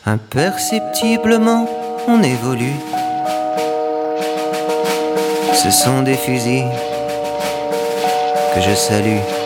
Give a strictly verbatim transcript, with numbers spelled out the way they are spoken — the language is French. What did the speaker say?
Imperceptiblement, on évolue. Ce sont des fusils que je salue.